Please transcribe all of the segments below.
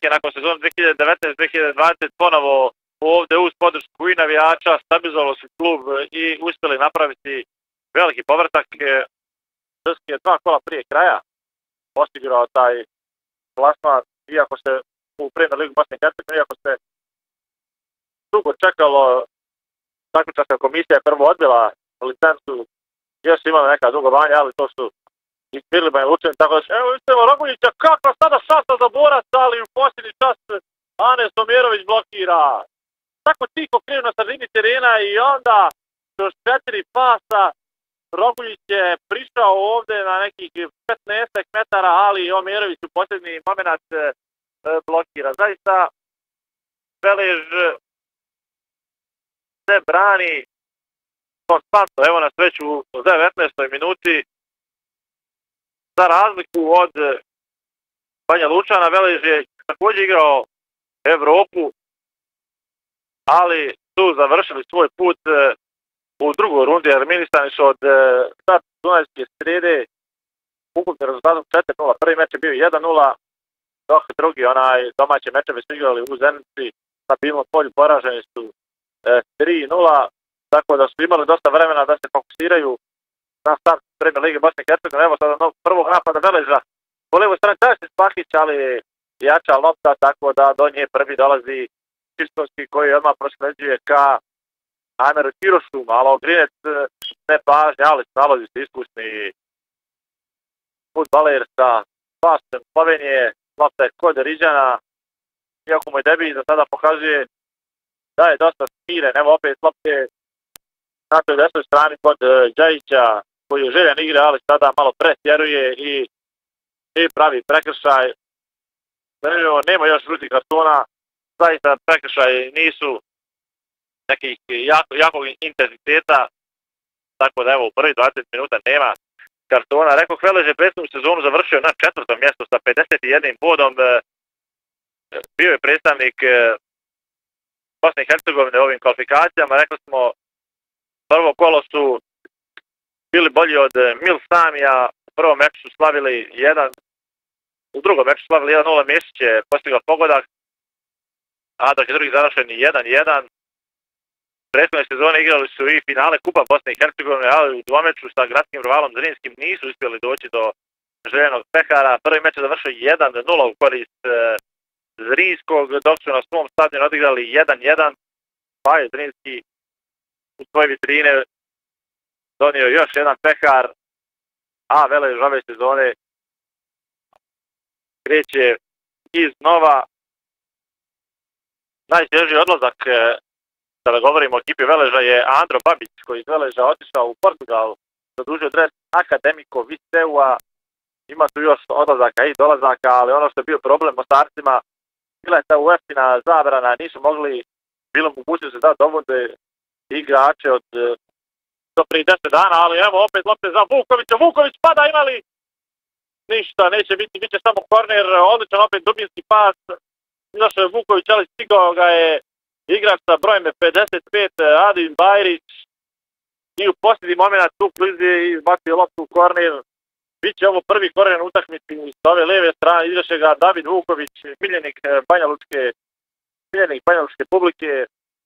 prilike nakon sezona 2019-2020 ponovo ovdje uz podršku i navijača stabilizovalo se klub i uspjeli napraviti veliki povratak. Drski je 2 kola prije kraja osigurao taj plasman, iako se u Premier ligu Bosne i Hercegovine, iako se dugo čekalo, takmičarska komisija je prvo odbila licencu, još imala neka dugovanja, ali to su ispirili Banja Lučani, tako da se, evo vidite Roguljića, kakva sada šansa za borac, ali u posljednji čas Ane Somjerović blokira. Tako tiho krenu na sredini terena i onda kroz 4 pasa Roguljić je prišao ovdje na nekih 15 metara, ali Omjerović u posljednji moment blokira. Zaista Velež se brani konstantno, evo na sreću u 19. minuti. Za razliku od Banja Lučana, Velež je također igrao Evropu, ali su završili svoj put u drugoj rundi, eliminisani su od Start Dunajske Srede ukupnim rezultatom 4-0. Prvi meč je bio 1-0, dok drugi domaće mečeve su igrali u Zenici, na Bilnom polju poraženi su 3-0, tako da su imali dosta vremena da se fokusiraju na start Premier lige Bosne i Hercegovine. Evo sada prvog napada Veleža po levoj strani Dašin Spahić, ali jača lopta, tako da do nje prvi dolazi Čistovski koji odmah prosleđuje ka Ameru Kirošu, malo Grinec ne pažnje, ali nalazi se iskusni fudbaler sa pasom Slovenije, lopta je kod Riđana, iako mu je debij za sada pokazuje da je dosta smiren. Evo opet lopte na toj desnoj strani kod Đajića koji je željan igre, ali sada malo pretjeruje i pravi prekršaj. Nema još žutih kartona, zaista prekršaj nisu nekih jakog intenziteta, tako da evo u prvi 20 minuta nema kartona. Rekao, Velež je prethodnu sezonu završio na 4. mjestu sa 51 bodom. Bio je predstavnik Bosne i Hercegovine u ovim kvalifikacijama. Rekli smo, prvo kolo su bili bolji od Milsamija, u prvom meču su slavili 1, u drugom meču slavili 1-0, Mesić je postigao pogodak, a dok je drugi završen 1-1. Prethodne sezone igrali su i finale Kupa Bosne i Hercegovine, ali u dvomeču sa gradskim rivalom Zrinskim nisu uspjeli doći do željenog pehara. Prvi meč je završio 1-0 u korist Zrinskog, dok su na svom stadionu odigrali 1-1, pa je Zrinski u svoje vitrine donio još jedan pehar, a Velež ove sezone kreće iznova. Najsvježiji odlazak, kada govorimo o ekipi Veleža, je Andro Babić, koji iz Veleža otišao u Portugal, zadužio dres Akademiko Viseua. Ima tu još odlazaka i dolazaka, ali ono što je bio problem Mostarcima, bila je ta UEFA zabrana, nisu mogli, bilo mogućnosti da dovode igrače od do prije 10 dana, ali evo opet lopte za Vukovića, Vuković pada, imali ništa, neće biti, bit će samo korner, odličan opet dubinski pas, izašao je Vuković, ali stigao ga je igrač sa brojem 55, Adin Bajrić, i u posljednji moment tu klizi i izbacio loptu u korner. Biće ovo prvi korner na utakmici s ove lijeve strane, izaše ga David Vuković, miljenik Banja Lučke publike.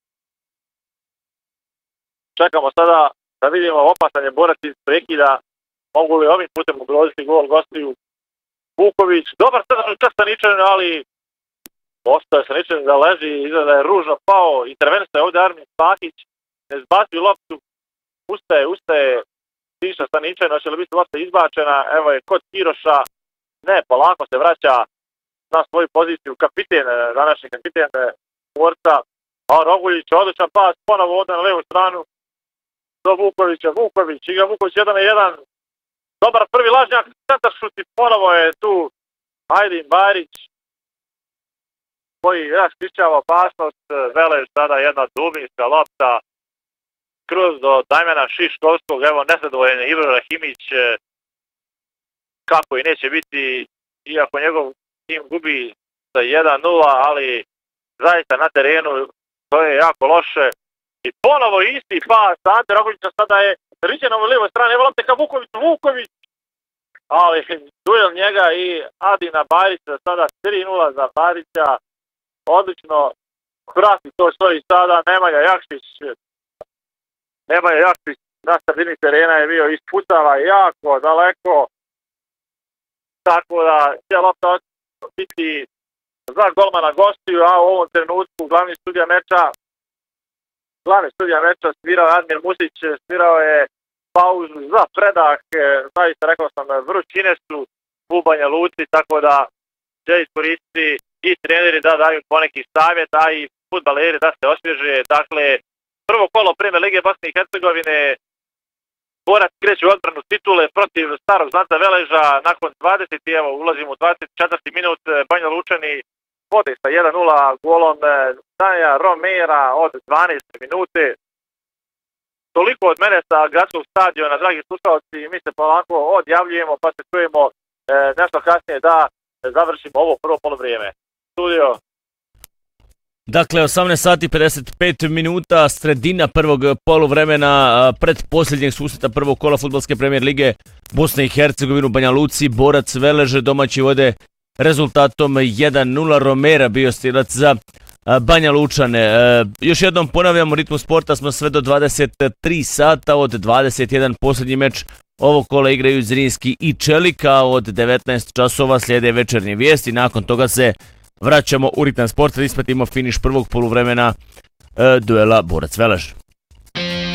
Čekamo sada da vidimo, opasan je borac iz prekida, mogu li ovim putem ugroziti gol gostiju. Vuković, dobar srdačan čak Staničanin, ali ostaje Staničanin da leži, izgleda je ružno pao, intervenista je ovdje Armin Spahić, ne zbacio loptu, ustaje Tiša Staničanin, hoće li biti lopta izbačena, evo je kod Kiroša, ne, polako se vraća na svoju poziciju kapiten, današnji kapiten borca, a Roguljić, odličan pas, ponovo ovdje na levu stranu do Vukovića, Vuković, igra Vuković 1-1, dobar prvi lažnjak, centar šut i ponovo je tu Ajdin Bajrić, koji raščišćava opasnost. Velež sada jedna dubinska lopta kroz do Damjana Šiškovskog, evo nezadovoljen je Ibro Rahimić, kako i neće biti, iako njegov tim gubi sa 1-0, ali zaista na terenu to je jako loše. I ponovo isti pas Ante Roguljića, sada je Riđan na ovoj lijevoj strani, evo lopte ka Vukoviću, Vuković ali duel njega i Adina Barića, sada 3-0 za Barića, odlično prati to stoji sada, Nemanja Jakšić na sredini terena je bio, ispucava jako daleko, tako da će lopta biti za golmana gostiju, a u ovom trenutku glavni sudija meča svirao Admir Musić, svirao je pauzu za predah, zaista rekao sam vrućine su u Banja Luci, tako da će iskoristiti i treneri da daju poneki savjet, a i fudbaleri da se osvježe. Dakle, prvo kolo Premier lige Bosne i Hercegovine, Borac kreće u odbranu titule protiv Starog Znanca Veleža, nakon 20. evo ulazimo u 24. minut, Banja Lučani vode sa 1-0 golom Daja Romera od 12. minute. Toliko od mene sa gradskog stadiona, dragi slušalci, mi se polako odjavljujemo pa se čujemo nešto kasnije da završimo ovo prvo polovrijeme. Studio. Dakle, 18 sati 55 minuta, sredina prvog poluvremena predposljednjeg susreta prvog kola fudbalske premijer lige Bosne i Hercegovine u Banja Luci. Borac Veleže domaći vode rezultatom 1-0. Romera bio strilac za Banja Lučane. Još jednom ponavljamo, Ritmu sporta smo sve do 23 sata, od 21 posljednji meč ovog kola igraju Zrinski i Čelika, od 19 časova slijede večernje vijesti, nakon toga se vraćamo u Ritam sport da ispratimo finiš prvog poluvremena duela Borac Velež.